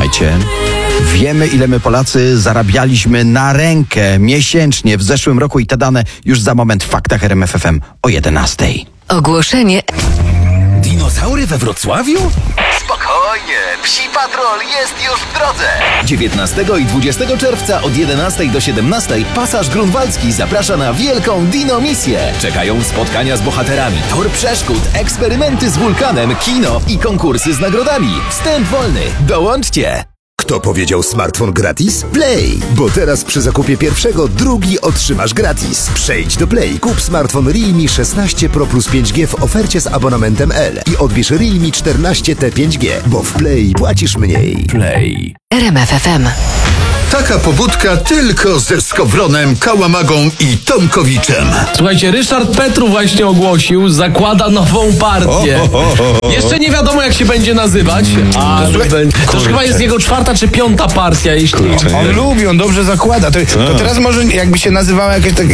internecie. Wiemy, ile my Polacy zarabialiśmy na rękę miesięcznie w zeszłym roku i te dane już za moment w faktach RMF FM o 11:00. Ogłoszenie. Dinozaury we Wrocławiu? Spokojnie, Psi Patrol jest już w drodze. 19 i 20 czerwca od 11 do 17 Pasaż Grunwaldzki zaprasza na wielką dino-misję. Czekają spotkania z bohaterami, tor przeszkód, eksperymenty z wulkanem, kino i konkursy z nagrodami. Wstęp wolny. Dołączcie! Kto powiedział smartfon gratis? Play! Bo teraz przy zakupie pierwszego drugi otrzymasz gratis. Przejdź do Play, kup smartfon Realme 16 Pro plus 5G w ofercie z abonamentem L i odbierz Realme 14T 5G, bo w Play płacisz mniej. Play. RMF FM. Taka pobudka tylko ze Skowronem, Kałamagą i Tomkowiczem. Słuchajcie, Ryszard Petru właśnie ogłosił, zakłada nową partię. Jeszcze nie wiadomo, jak się będzie nazywać, ale to już chyba jest jego 4. czy 5. partia, jeśli... On lubi, on dobrze zakłada. To teraz może jakby się nazywała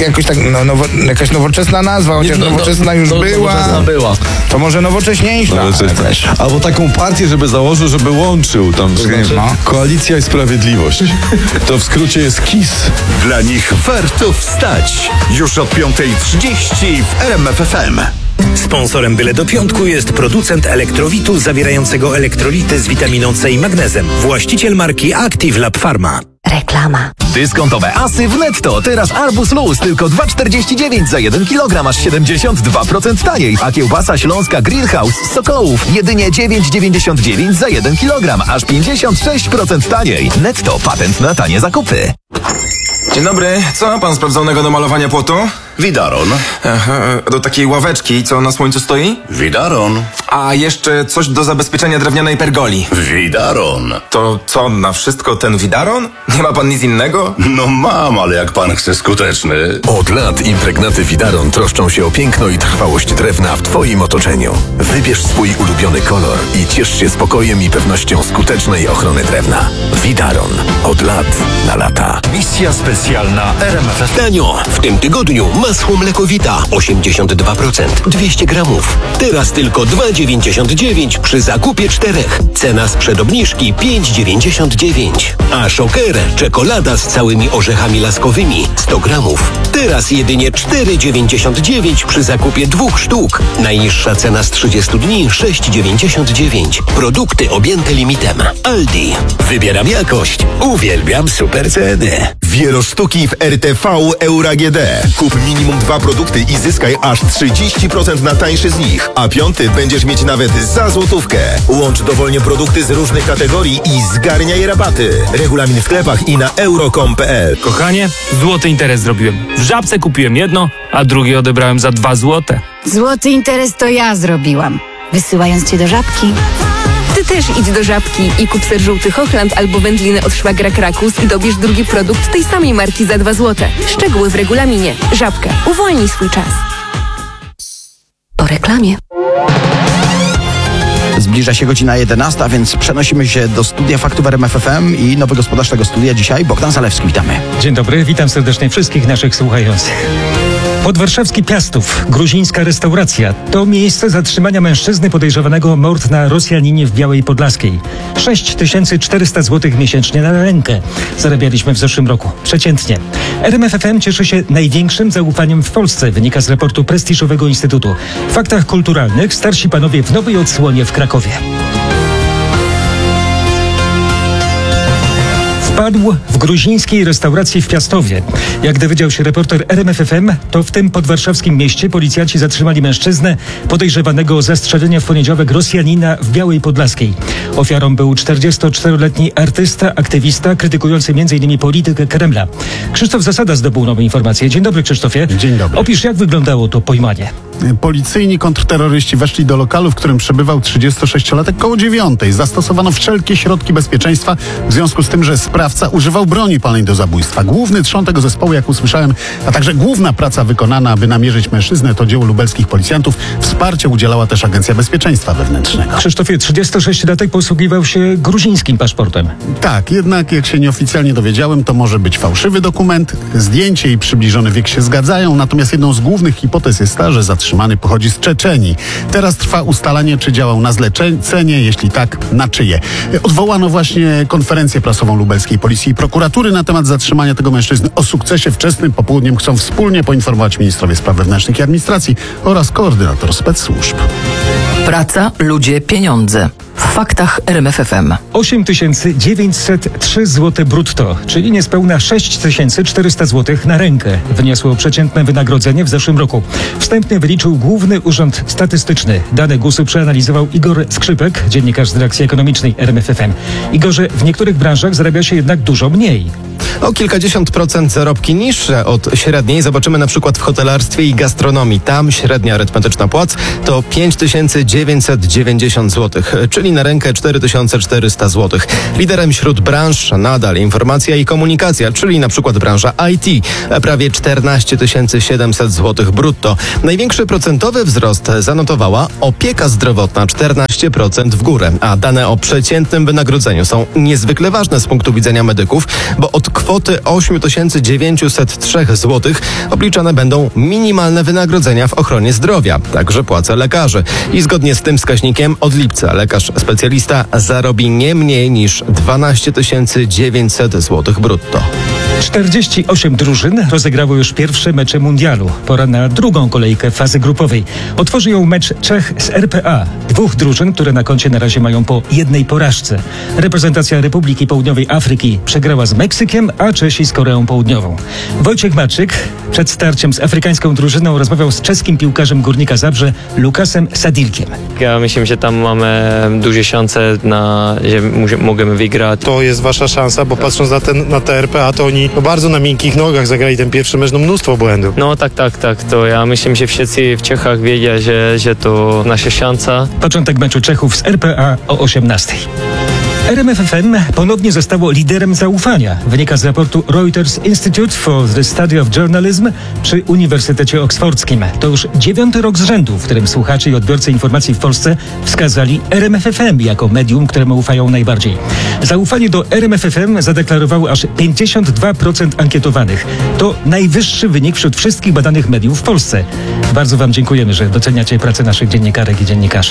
jakaś nowoczesna nazwa, chociaż nowoczesna już była. To może nowocześniejsza. Albo taką partię, żeby założył, żeby łączył tam. Koalicja i Sprawiedliwość. To w skrócie jest KIS. Dla nich warto wstać. Już od 5:30 w RMF FM. Sponsorem Byle do Piątku jest producent elektrowitu zawierającego elektrolity z witaminą C i magnezem. Właściciel marki Active Lab Pharma. Reklama. Dyskontowe asy w Netto. Teraz arbuz luz tylko 2,49 za 1 kg, aż 72% taniej. A kiełbasa śląska Grillhouse z Sokołów jedynie 9,99 za 1 kg, aż 56% taniej. Netto, patent na tanie zakupy. Dzień dobry, co ma pan sprawdzonego do malowania płotu? Widaron. Aha, do takiej ławeczki, co na słońcu stoi? Widaron. A jeszcze coś do zabezpieczenia drewnianej pergoli. Widaron. To co, na wszystko ten widaron? Nie ma pan nic innego? No mam, ale jak pan chce skuteczny. Od lat impregnaty Widaron troszczą się o piękno i trwałość drewna w Twoim otoczeniu. Wybierz swój ulubiony kolor i ciesz się spokojem i pewnością skutecznej ochrony drewna. Widaron. Od lat na lata. Misja specjalna RMF. Tanio, w tym tygodniu masło mlekowita 82%, 200 gramów. Teraz tylko 2,99 przy zakupie 4. Cena sprzed obniżki 5,99. A Shocker, czekolada z całymi orzechami laskowymi 100 gramów. Teraz jedynie 4,99 przy zakupie 2 sztuk. Najniższa cena z 30 dni 6,99. Produkty objęte limitem. Aldi. Wybieram jakość. Uwielbiam super ceny. Wielosztuki w RTV EURAGD. Kup minimum 2 produkty i zyskaj aż 30% na tańszy z nich. A 5. będziesz mieć nawet za złotówkę. Łącz dowolnie produkty z różnych kategorii i zgarniaj rabaty. Regulamin w sklepach i na euro.com.pl. Kochanie, złoty interes zrobiłem. W Żabce kupiłem jedno, a drugie odebrałem za 2 złote. Złoty interes to ja zrobiłam, wysyłając cię do Żabki. Ty też idź do Żabki i kup ser żółty Hochland albo wędlinę od szwagra Krakus i dobierz drugi produkt tej samej marki za 2 złote. Szczegóły w regulaminie. Żabka. Uwolnij swój czas. Po reklamie. Zbliża się godzina 11:00, więc przenosimy się do studia faktów RMF FM i nowy gospodarz tego studia dzisiaj, Bogdan Zalewski. Witamy. Dzień dobry, witam serdecznie wszystkich naszych słuchających. Podwarszawski Piastów, gruzińska restauracja, to miejsce zatrzymania mężczyzny podejrzewanego o mord na Rosjaninie w Białej Podlaskiej. 6400 zł miesięcznie na rękę zarabialiśmy w zeszłym roku, przeciętnie. RMF FM cieszy się największym zaufaniem w Polsce, wynika z raportu prestiżowego instytutu. W faktach kulturalnych starsi panowie w nowej odsłonie w Krakowie. Wpadł w gruzińskiej restauracji w Piastowie. Jak dowiedział się reporter RMF FM, to w tym podwarszawskim mieście policjanci zatrzymali mężczyznę podejrzewanego o zastrzelenie w poniedziałek Rosjanina w Białej Podlaskiej. Ofiarą był 44-letni artysta, aktywista, krytykujący m.in. politykę Kremla. Krzysztof Zasada zdobył nowe informacje. Dzień dobry, Krzysztofie. Dzień dobry. Opisz, jak wyglądało to pojmanie. Policyjni kontrterroryści weszli do lokalu, w którym przebywał 36-latek koło 9:00. Zastosowano wszelkie środki bezpieczeństwa w związku z tym, że sprawca używał broni palnej do zabójstwa. Główny trzon tego zespołu, jak usłyszałem, a także główna praca wykonana, aby namierzyć mężczyznę, to dzieło lubelskich policjantów. Wsparcia udzielała też Agencja Bezpieczeństwa Wewnętrznego. Krzysztofie, 36-latek posługiwał się gruzińskim paszportem. Tak, jednak jak się nieoficjalnie dowiedziałem, to może być fałszywy dokument. Zdjęcie i przybliżony wiek się zgadzają, natomiast jedną z głównych hipotez jest ta, że zatrzymany pochodzi z Czeczenii. Teraz trwa ustalanie, czy działał na zlecenie, jeśli tak, na czyje. Odwołano właśnie konferencję prasową lubelskiej policji i prokuratury na temat zatrzymania tego mężczyzny. O sukcesie wczesnym popołudniem chcą wspólnie poinformować ministrowie spraw wewnętrznych i administracji oraz koordynator spec-służb. Praca, ludzie, pieniądze. W faktach RMF FM. 8903 zł brutto, czyli niespełna 6400 zł na rękę wyniosło przeciętne wynagrodzenie w zeszłym roku. Wstępnie wyliczył Główny Urząd Statystyczny. Dane GUS-u przeanalizował Igor Skrzypek, dziennikarz z redakcji ekonomicznej RMF FM. Igorze, w niektórych branżach zarabia się jednak dużo mniej. O kilkadziesiąt procent zarobki niższe od średniej zobaczymy na przykład w hotelarstwie i gastronomii. Tam średnia arytmetyczna płac to 5990 zł, czyli na rękę 4400 zł. Liderem wśród branż nadal informacja i komunikacja, czyli na przykład branża IT, prawie 14 700 zł brutto. Największy procentowy wzrost zanotowała opieka zdrowotna, 14% w górę, a dane o przeciętnym wynagrodzeniu są niezwykle ważne z punktu widzenia medyków, bo od kwoty 8903 zł obliczane będą minimalne wynagrodzenia w ochronie zdrowia, także płace lekarzy. I zgodnie z tym wskaźnikiem od lipca lekarz specjalista zarobi nie mniej niż 12 900 zł brutto. 48 drużyn rozegrało już pierwsze mecze mundialu. Pora na drugą kolejkę fazy grupowej. Otworzy ją mecz Czech z RPA. Dwóch drużyn, które na koncie na razie mają po jednej porażce. Reprezentacja Republiki Południowej Afryki przegrała z Meksykiem, a Czesi z Koreą Południową. Wojciech Maczyk przed starciem z afrykańską drużyną rozmawiał z czeskim piłkarzem Górnika Zabrze Lukasem Sadilkiem. Ja myślę, że tam mamy duże szanse, że możemy wygrać. To jest wasza szansa, bo patrząc na te RPA, to oni bardzo na miękkich nogach zagrali ten pierwszy mecz, mnóstwo błędów. No tak. To ja myślę, że wszyscy w Czechach wiedzieli, że to nasza szansa. Początek meczu Czechów z RPA o 18:00. RMF FM ponownie zostało liderem zaufania. Wynika z raportu Reuters Institute for the Study of Journalism przy Uniwersytecie Oksfordzkim. To już 9. rok z rzędu, w którym słuchacze i odbiorcy informacji w Polsce wskazali RMF FM jako medium, któremu ufają najbardziej. Zaufanie do RMF FM zadeklarowało aż 52% ankietowanych. To najwyższy wynik wśród wszystkich badanych mediów w Polsce. Bardzo Wam dziękujemy, że doceniacie pracę naszych dziennikarek i dziennikarzy.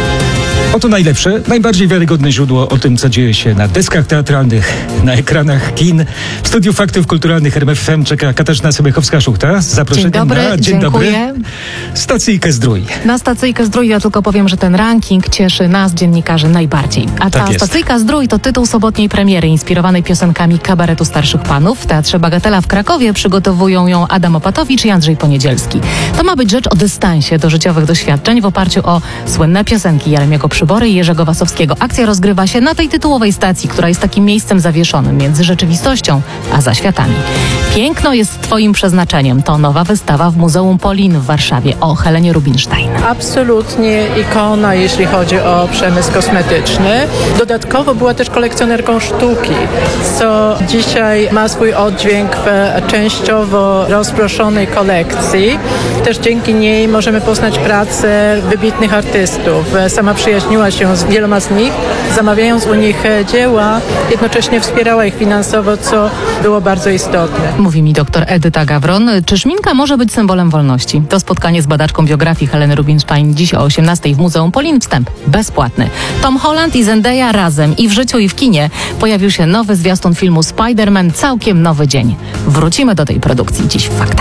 Oto najlepsze, najbardziej wiarygodne źródło o tym, co dzieje się na deskach teatralnych, na ekranach kin. W studiu Faktów Kulturalnych RMF FM czeka Katarzyna Sobiechowska-Szuchta z zaproszeniem Dzień dobry. Stacyjkę Zdrój. Na Stacyjkę Zdrój ja tylko powiem, że ten ranking cieszy nas, dziennikarzy, najbardziej. A ta Stacyjka Zdrój to tytuł sobotniej premiery inspirowanej piosenkami kabaretu Starszych Panów. W Teatrze Bagatela w Krakowie przygotowują ją Adam Opatowicz i Andrzej Poniedzielski. To ma być rzecz o dystansie do życiowych doświadczeń w oparciu o słynne piosenki Jeremiego Przybory i Jerzego Wasowskiego. Akcja rozgrywa się na tej tytułowej stacji, która jest takim miejscem zawieszonym między rzeczywistością a zaświatami. Piękno jest twoim przeznaczeniem. To nowa wystawa w Muzeum Polin w Warszawie o Helenie Rubinstein. Absolutnie ikona, jeśli chodzi o przemysł kosmetyczny. Dodatkowo była też kolekcjonerką sztuki, co dzisiaj ma swój oddźwięk w częściowo rozproszonej kolekcji. Też dzięki niej możemy poznać pracę wybitnych artystów. Sama przyjaźniła się z wieloma z nich, zamawiając u nich dzieła, jednocześnie wspierała ich finansowo, co było bardzo istotne. Mówi mi dr Edyta Gawron. Czy szminka może być symbolem wolności? To spotkanie z badaczką biografii Heleny Rubinstein dziś o 18:00 w Muzeum Polin. Wstęp bezpłatny. Tom Holland i Zendaya razem i w życiu, i w kinie. Pojawił się nowy zwiastun filmu Spider-Man, całkiem nowy dzień. Wrócimy do tej produkcji dziś w Faktach.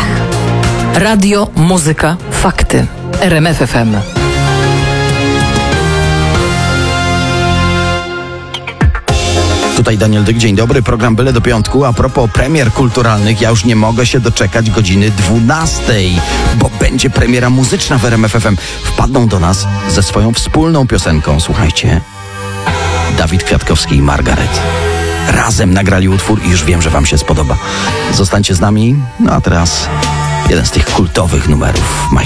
Radio, muzyka, fakty. RMF FM. Tutaj Daniel Dyk, dzień dobry, program Byle do Piątku. A propos premier kulturalnych, ja już nie mogę się doczekać godziny 12:00, bo będzie premiera muzyczna w RMF FM. Wpadną do nas ze swoją wspólną piosenką, słuchajcie. Dawid Kwiatkowski i Margaret. Razem nagrali utwór i już wiem, że wam się spodoba. Zostańcie z nami, no a teraz jeden z tych kultowych numerów Michael